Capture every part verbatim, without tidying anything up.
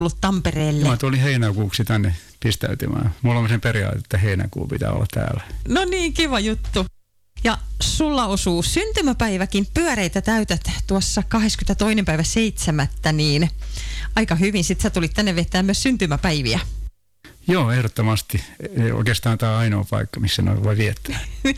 tullut Tampereelle. Mä tulin heinäkuuksi tänne pistäytymään. Mulla on sen periaate, että heinäkuu pitää olla täällä. No niin, kiva juttu. Ja sulla osuu syntymäpäiväkin, pyöreitä täytät tuossa kahdeskymmenestoinen päivä seitsemättä, niin aika hyvin. Sitten sä tulit tänne vettää myös syntymäpäiviä. Joo, ehdottomasti. Oikeastaan tämä on ainoa paikka, missä noin voi viettää.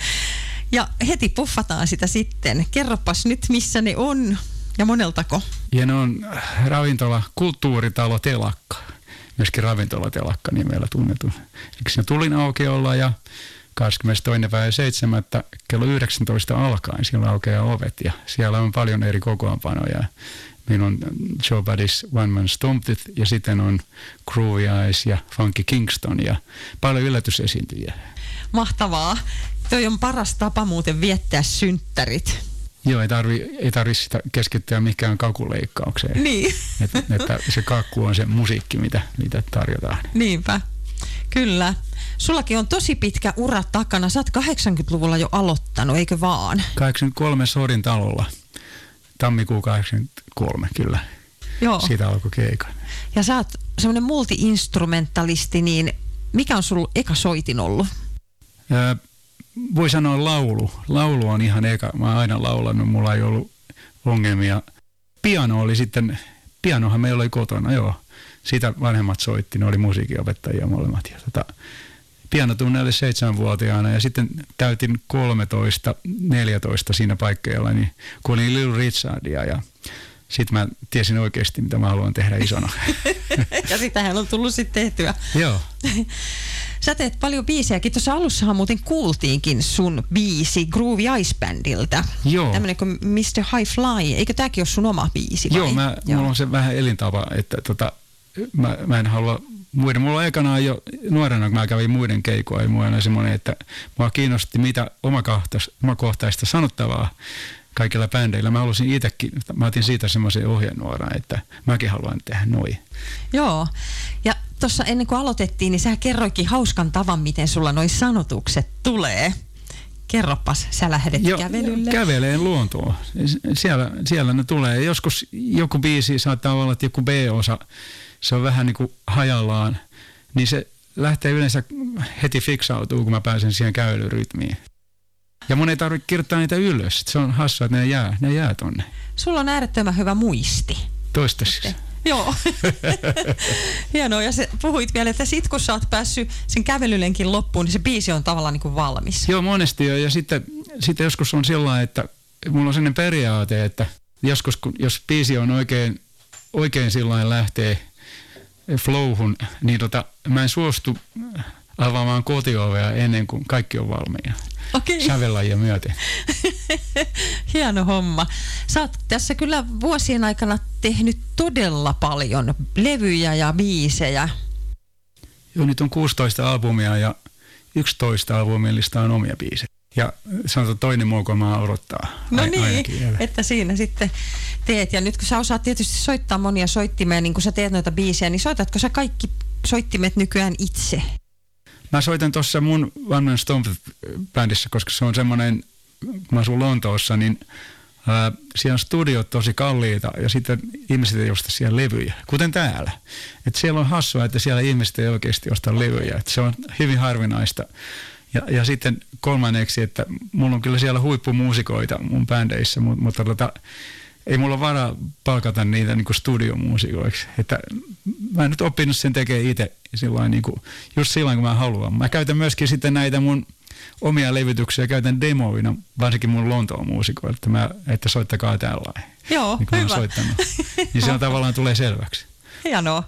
Ja heti puffataan sitä sitten. Kerropas nyt, missä ne on ja moneltako? Ja ne on ravintola, kulttuuritalo Telakka. Myöskin ravintola Telakka nimellä tunnetun. Eli siinä tulin aukiolla ja kahdeskymmenestoinen päivä seitsemättä kello yhdeksäntoista alkaen siellä aukeaa ovet ja siellä on paljon eri kokoonpanoja. Meillä on Joe Buddy's One Man Stomped ja sitten on Groovy Eyes ja Funky Kingston ja paljon yllätysesiintyjiä. Mahtavaa. Toi on paras tapa muuten viettää synttärit. Joo, ei tarvi, ei tarvi sitä keskittyä mihinkään kakuleikkaukseen. Niin. Että, että se kakku on se musiikki, mitä, mitä tarjotaan. Niinpä. Kyllä. Sullakin on tosi pitkä ura takana. Sä oot kahdeksankymmentäluvulla jo aloittanut, eikö vaan? kahdeksankymmentäkolme Sorin talolla. Tammikuu kahdeksankymmentäkolme, kyllä. Joo. Siitä alkoi keikan. Ja sä oot semmoinen multi-instrumentalisti, niin mikä on sulla eka soitin ollut? Öö, voi sanoa laulu. Laulu on ihan eka. Mä oon aina laulanut, mulla ei ollut ongelmia. Piano oli sitten, pianohan meillä oli kotona, joo. Sitä vanhemmat soitti, ne oli musiikinopettajia molemmat. Ja tota, pianotunneille seitsemänvuotiaana ja sitten täytin kolmetoista, neljätoista siinä paikkeilla, niin kuulin Little Richardia ja sitten mä tiesin oikeasti, mitä mä haluan tehdä isona. Ja sitähän on tullut sitten tehtyä. Joo. Sä teet paljon biisejäkin. Tuossa alussahan muuten kuultiinkin sun biisi Groovy Eyes Bandilta. Joo. Tämmönen kuin mister High Fly. Eikö tääkin ole sun oma biisi vai? Joo, mä, Joo. mulla on se vähän elintapa, että tota, mä, mä en halua muiden. Mulla on aikanaan jo nuorena, kun mä kävin muiden keikoa, ja mulla on semmoinen, että mua kiinnosti mitä omakohtaista sanottavaa kaikilla bändeillä. Mä halusin itsekin, mä otin siitä semmoisen ohjenuoran, että mäkin haluan tehdä noin. Joo, ja tuossa ennen kuin aloitettiin, niin sä kerroikin hauskan tavan, miten sulla noi sanotukset tulee. Kerropas, sä lähdet jo, kävelylle. Käveleen luontoon. Siellä, siellä ne tulee. Joskus joku biisi saattaa olla, että joku B-osa, se on vähän niin kuin hajallaan, niin se lähtee yleensä heti fiksautuu, kun mä pääsen siihen kävelyrytmiin. Ja mun ei tarvitse kirjoittaa niitä ylös. Se on hassua, että ne jää, ne jää tonne. Sulla on äärettömän hyvä muisti. Toistaiseksi. Joo. Hienoa. Ja se, puhuit vielä, että sit kun sä oot päässyt sen kävelylenkin loppuun, niin se biisi on tavallaan niin kuin valmis. Joo, monesti jo. Ja sitten, sitten joskus on sillä lailla, että mulla on sellainen periaate, että joskus kun, jos biisi on oikein, oikein sillä lailla lähtee flowhun, niin tota, mä en suostu avaamaan kotiovea ennen kuin kaikki on valmiina. Okei. Sävellajia myöten. Hieno homma. Sä oot tässä kyllä vuosien aikana tehnyt todella paljon levyjä ja biisejä. Joo, nyt on kuusitoista albumia ja yksitoista albumillista on omia biisejä. Ja sanotaan toinen muokoma odottaa. No Ai, niin, että siinä sitten teet. Ja nyt kun sä osaat tietysti soittaa monia soittimia, niin kun sä teet noita biisejä, niin soitatko sä kaikki soittimet nykyään itse? Mä soitan tuossa mun One Man Stomped-bändissä, koska se on semmoinen, kun mä asun Lontoossa, niin ää, siellä on studiot tosi kalliita ja sitten ihmiset ei osta siellä levyjä, kuten täällä. Et siellä on hassua, että siellä ihmiset ei oikeasti osta levyjä. Et se on hyvin harvinaista. Ja, ja sitten kolmanneksi, että mulla on kyllä siellä huippumuusikoita mun bändeissä, mutta, mutta tota, ei mulla ole varaa palkata niitä niin kuin studiomuusikoiksi. Että mä en nyt oppinut sen tekemään itse silloin, niin kuin, just silloin, kun mä haluan. Mä käytän myöskin sitten näitä mun omia levytyksiä, käytän demoina, varsinkin mun Lontoon muusikoille, että, mä, että soittakaa tällainen. Joo, niin hyvä. Niin se on tavallaan tulee selväksi. Hienoa.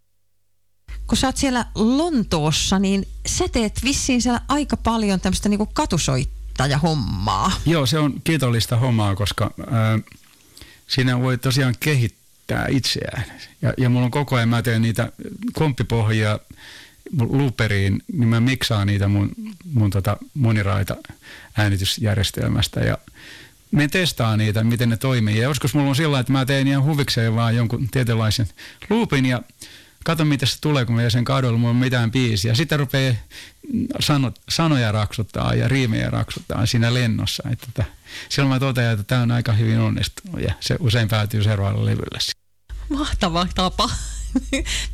Kun sä oot siellä Lontoossa, niin sä teet vissiin siellä aika paljon tämmöistä niinku katusoittajahommaa. Joo, se on kiitollista hommaa, koska ää, siinä voi tosiaan kehittää itseään. Ja, ja mulla on koko ajan, mä teen niitä komppipohjia looperiin, niin mä miksaan niitä mun, mun tota moniraita äänitysjärjestelmästä ja me testaa niitä, miten ne toimii. Ja joskus mulla on sillä, että mä teen ihan huvikseen vaan jonkun tietynlaisen loopin ja katon, mitä se tulee, kun mä jäsen kadulla, mulla on mitään biisiä. Sitten rupeaa sano, sanoja raksuttaa ja riimejä raksuttaa siinä lennossa. Että tota, silloin mä totean, että tämä on aika hyvin onnistunut ja se usein päätyy seuraavalle levylle. Mahtava tapa.